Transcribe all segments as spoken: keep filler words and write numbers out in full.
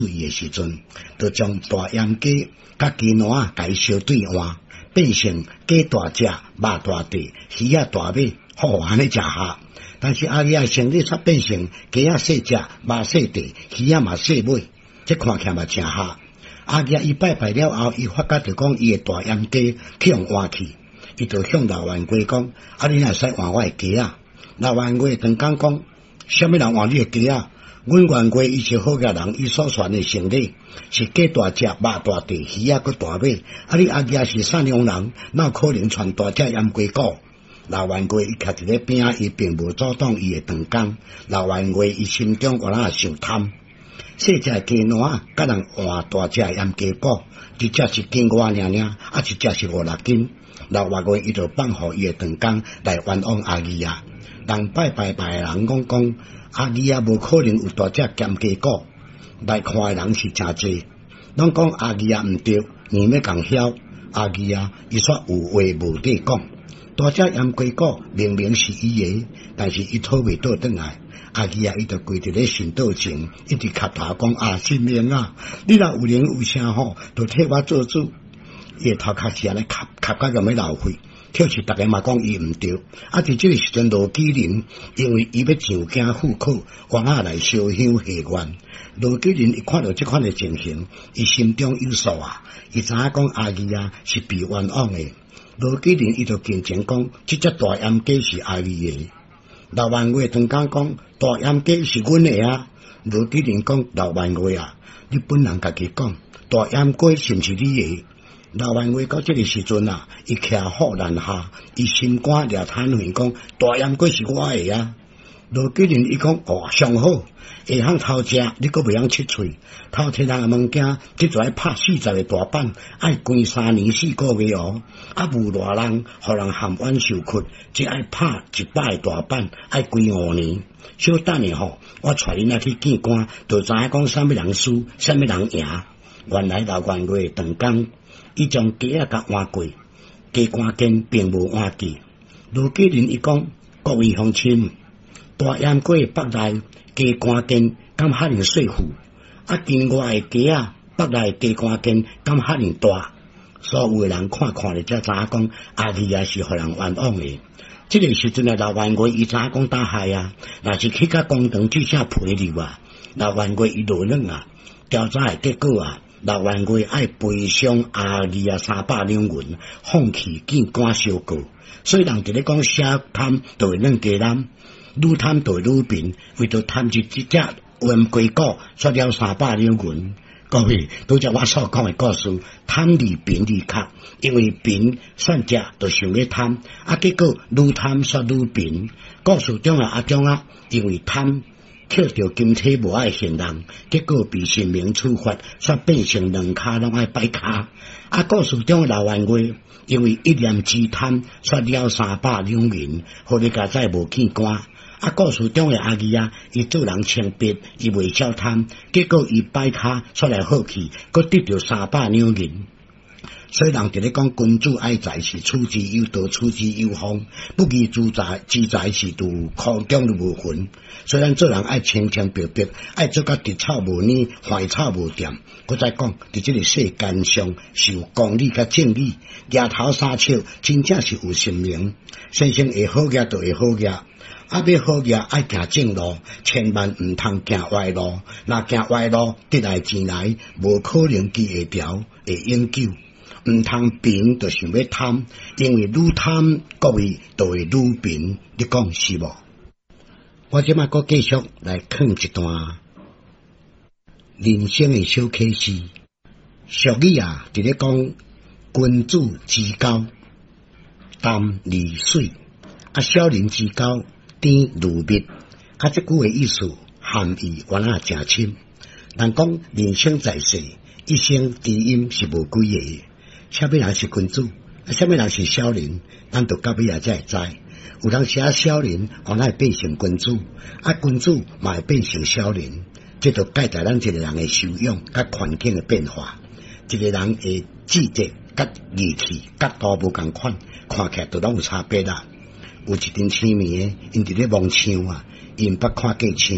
伊诶时阵，就将大閹鸡甲鸡卵啊，甲伊烧对换，变成鸡大只、肉大块、鱼啊大尾，好安尼食下。但是阿姨啊，身体却变成鸡啊细只、肉细块、鱼啊嘛细尾，这看起来嘛正下。阿姨啊，伊拜拜了后，伊发觉着讲伊诶大閹鸡去用换去，伊就向老冤家讲：啊，你若使换我诶鸡啊？老冤家当讲讲，什么人换你诶鸡啊？阮冤家伊是好个人，伊所传诶身体是鸡大只、肉大块、鱼啊佮大尾。啊，你阿爷是善良人，哪有可能传大只閹鸡骨？老冤家伊徛伫咧边仔，伊并无阻挡伊诶长工。老冤家伊心中有哪想贪？细只鸡卵甲人换大只閹鸡骨，一只是斤外尔尔，啊一只是五六斤。老冤家伊就放互伊诶长工来冤枉阿姨啊。人拜拜拜诶人讲讲。阿姨啊，无可能有大只咸鸡骨，来看诶人是真侪。拢讲阿姨啊毋对，硬要共晓。阿姨啊，伊煞有话无地讲。大只咸鸡骨明明是伊诶，但是伊讨袂倒转来。阿姨啊，伊就跪伫咧神道前，一直磕头讲啊，神明啊，你若有灵有啥吼，就替我做主。伊诶头壳是安尼磕磕到咁要流血。跳是逐个嘛讲伊毋对，啊！伫即个时阵，罗基林因为伊要上京赴考，王仔来烧香下愿。罗基林一看到即款诶情形，伊心中有数啊！伊知影讲阿姨啊是被冤枉诶。罗基林伊就坚称讲，即只大閹鸡是阿姨诶。老冤家当讲讲，大閹鸡是阮诶啊！罗基林讲老冤家啊，你本人家己讲，大閹鸡是毋是你诶？老冤家到这个时阵啊，伊徛好难下，伊心肝掠摊回讲大閹鸡是我的啊。罗基林伊讲哦，上好，下项偷食，你阁袂晓七喙，偷摕人物件，即就爱拍四十个大板，爱关三年四个月哦。啊，无偌人，互人含冤受屈，只爱拍一百个大板，爱关五年。小等下吼，我带恁仔去见官，就知影讲啥物人输，啥物人赢。原来老冤家长工。伊将鸡仔甲换过，鸡肝筋并无换记。罗基林伊讲，各位乡亲，大閹鸡腹内鸡肝筋敢遐尼细富，啊境外诶鸡仔腹内鸡肝筋敢遐尼大。所有诶人看看咧，才知影讲阿姨啊是互人冤枉诶。即个时阵诶老冤家伊知影讲打害啊，若是去甲公堂至少赔你啊。老冤家伊落冷啊，调查诶结果啊。老冤家爱赔偿阿姨啊三百两银，放弃见官相告。所以人伫咧讲写贪就会弄鸡蛋，愈贪就会愈贫，为着贪一只只冤鸡骨，刷了三百两银。各位，拄则我所讲诶故事，贪利贫利克，因为贫善食就想要贪，啊结果愈贪煞愈贫。故事中诶阿忠啊，因为贪。捡到金体无爱现人，结果被神明处罚，煞变成两骹拢爱摆骹。啊，故事中老冤家因为一念之贪，刷了三百两银，互你家再无见官。啊，故事中诶阿姨啊，伊做人清白，伊袂晓贪，结果伊摆骹出来好气，佮得到三百两银。所以人伫咧讲君主爱财是处之有道，处之有方，不义之财之财是度苦中都无魂。虽然做人爱清清白白，爱做甲直草无泥，坏草无掂。佮再讲，伫即个世间上是有公理甲正义，举头三尺真正是有神明。先生会好业就会好业，啊要好业爱行正路，千万毋通行歪路。若行歪路，得来钱来，无可能记会牢，会永久。毋通贫就想要贪，因为愈贪，各位就会愈贫。你讲是无？我即摆阁继续来看一段人生的小启示。俗语啊，伫咧讲君子之交淡如水，啊小人之交甜如蜜。啊，即句的意思含义原来诚深。人讲人生在世，一生知音是无几个。啥物人是君主，啊，啥物人是小人，咱就到尾仔才会知。有人是啊小人，原来会变成君主，啊君主嘛会变成小人，这就介在咱一个人的修养甲环境的变化。一个人的志节甲义气角度无共款，看起来都拢有差别啦。有一阵清暝，因伫咧望墙啊，因捌看过墙，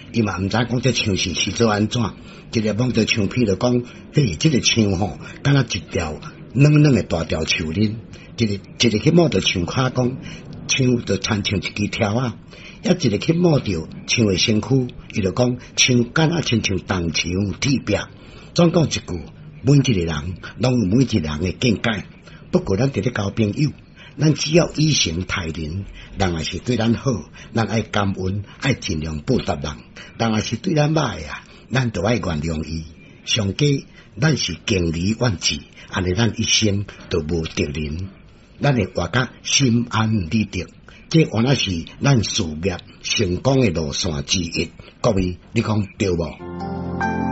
伊嘛毋知讲这枪是是做安怎，一个摸着枪片就讲，嘿，这个枪吼，敢若一条软软的大条树林，一个一个去摸着枪骹讲，枪就参像一支条啊，也一个去摸着枪的身躯，伊就讲枪敢若亲像铜墙铁壁。总讲一句，每一个人拢有每一个人的见解。不过咱伫咧交朋友，咱只要以诚待人，人也是对咱好，咱爱感恩，爱尽量报答人。人也是对咱歹啊，咱就爱原谅伊。上加咱是敬礼万字，安尼咱一生都无敌人。咱会活甲心安理得，这原来是咱事业成功的路线之一。各位，你讲对无？